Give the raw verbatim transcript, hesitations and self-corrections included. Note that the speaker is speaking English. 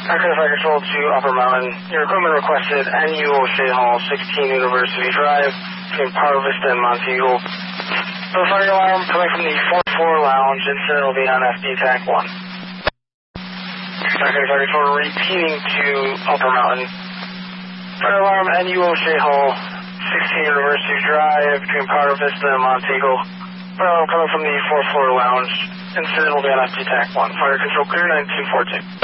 Fire Control to Upper Mountain. Your equipment requested N U O'Shea Hall, sixteen University Drive, between Paro Vista and Montego. The fire alarm coming from the fourth floor lounge, instead it will be on F D T A C one. Fire Control repeating to Upper Mountain. Fire alarm N U O'Shea Hall, sixteen University Drive, between Paro Vista and Montego. Fire alarm coming from the fourth floor lounge, instead it will be on F D T A C one. Fire Control clear nine two four two.